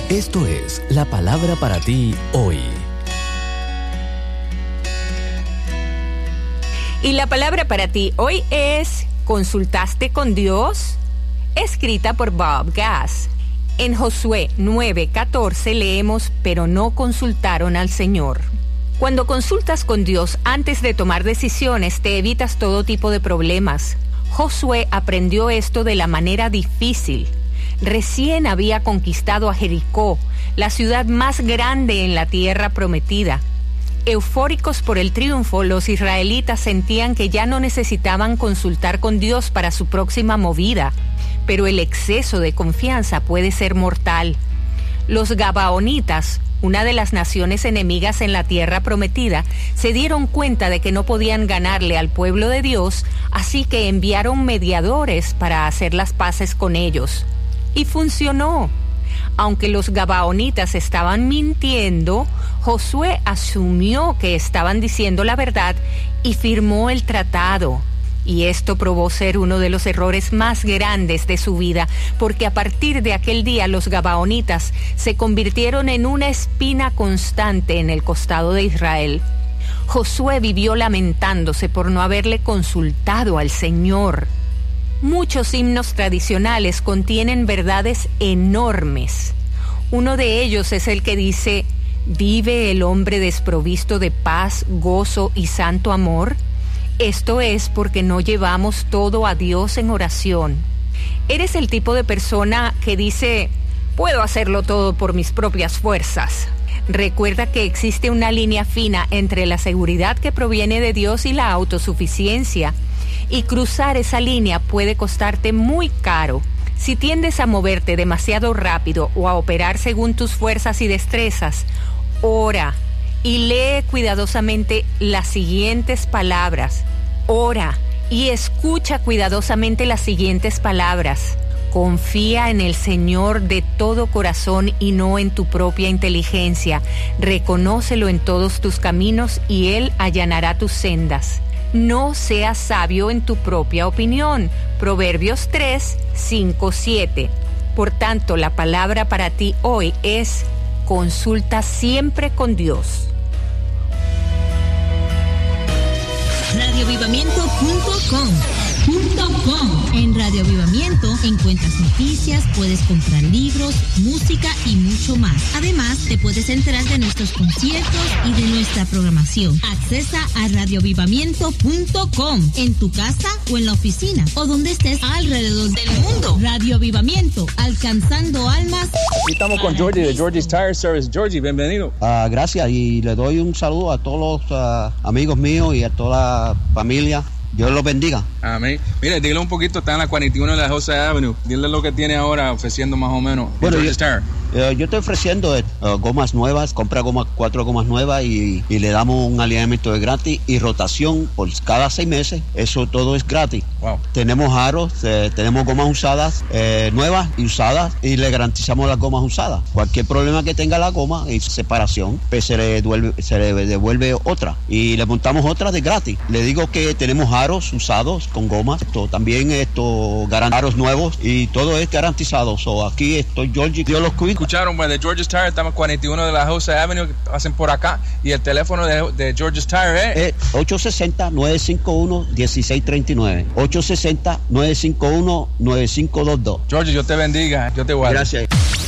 Esto es la palabra para ti hoy. Y la palabra para ti hoy es ¿consultaste con Dios? Escrita por Bob Gass. En Josué 9:14 leemos, pero no consultaron al Señor. Cuando consultas con Dios antes de tomar decisiones, te evitas todo tipo de problemas. Josué aprendió esto de la manera difícil. Recién había conquistado a Jericó, la ciudad más grande en la tierra prometida. Eufóricos por el triunfo, los israelitas sentían que ya no necesitaban consultar con Dios para su próxima movida, pero el exceso de confianza puede ser mortal. Los gabaonitas, una de las naciones enemigas en la tierra prometida, se dieron cuenta de que no podían ganarle al pueblo de Dios, así que enviaron mediadores para hacer las paces con ellos. Y funcionó. Aunque los gabaonitas estaban mintiendo, Josué asumió que estaban diciendo la verdad y firmó el tratado. Y esto probó ser uno de los errores más grandes de su vida, porque a partir de aquel día los gabaonitas se convirtieron en una espina constante en el costado de Israel. Josué vivió lamentándose por no haberle consultado al Señor. Muchos himnos tradicionales contienen verdades enormes. Uno de ellos es el que dice: ¿vive el hombre desprovisto de paz, gozo y santo amor? Esto es porque no llevamos todo a Dios en oración. ¿Eres el tipo de persona que dice: puedo hacerlo todo por mis propias fuerzas? Recuerda que existe una línea fina entre la seguridad que proviene de Dios y la autosuficiencia. Y cruzar esa línea puede costarte muy caro. Si tiendes a moverte demasiado rápido o a operar según tus fuerzas y destrezas, ora y lee cuidadosamente las siguientes palabras. Ora y escucha cuidadosamente las siguientes palabras. Confía en el Señor de todo corazón y no en tu propia inteligencia. Reconócelo en todos tus caminos y Él allanará tus sendas. No seas sabio en tu propia opinión. Proverbios 3:5-7. Por tanto, la palabra para ti hoy es: consulta siempre con Dios. RadioAvivamiento.com. En Radio Avivamiento encuentras noticias, puedes comprar libros, música y mucho más. Además, te puedes enterar de nuestros conciertos y de nuestra programación. Accesa a radioavivamiento.com en tu casa o en la oficina o donde estés alrededor del mundo. Radio Avivamiento, alcanzando almas. Aquí estamos con Georgie de Georgie's Tire Service. Georgie, bienvenido. Gracias, y le doy un saludo a todos los amigos míos y a toda la familia. Dios los bendiga. Amén. Mire, dile un poquito, está en la 41 de la Jose Avenue. Dile lo que tiene ahora ofreciendo más o menos. Bueno, yo estoy ofreciendo gomas nuevas, compra 4 gomas nuevas y le damos un alineamiento de gratis y rotación por cada 6 meses. Eso todo es gratis. Wow. Tenemos aros, tenemos gomas usadas, nuevas y usadas, y le garantizamos las gomas usadas. Cualquier problema que tenga la goma y separación, pues se le devuelve otra y le montamos otra de gratis. Le digo que tenemos aros usados con gomas, también aros nuevos y todo es garantizado. Aquí estoy, Georgie, Dios los cuida. Escucharon, de George's Tire, estamos en 41 de la Jose Avenue, que pasen por acá, y el teléfono de George's Tire es 860-951-1639, 860-951-9522. Georgie, yo te bendiga, yo te guardo. Gracias.